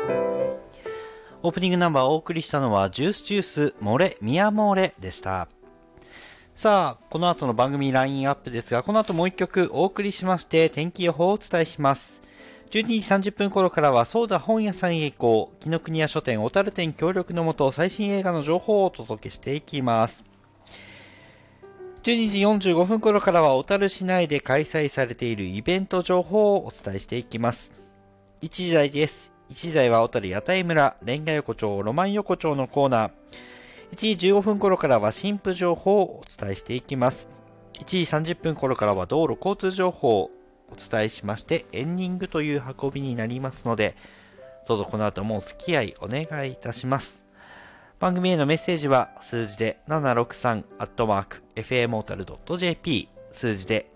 オープニングナンバーをお送りしたのはジュースジュースモレミアモーレでした。さあ、この後の番組ラインアップですが、この後もう一曲お送りしまして天気予報をお伝えします。12時30分頃からはソーダ本屋さんへ行こう、紀ノ国屋書店小樽店協力のもと最新映画の情報をお届けしていきます。12時45分頃からは小樽市内で開催されているイベント情報をお伝えしていきます。1時台です。1時台は小樽屋台村レンガ横丁ロマン横丁のコーナー。1時15分頃からは新婦情報をお伝えしていきます。1時30分頃からは道路交通情報をお伝えしましてエンディングという運びになりますので、どうぞこの後もお付き合いお願いいたします。番組へのメッセージは数字で763@fmortal.jp、数字で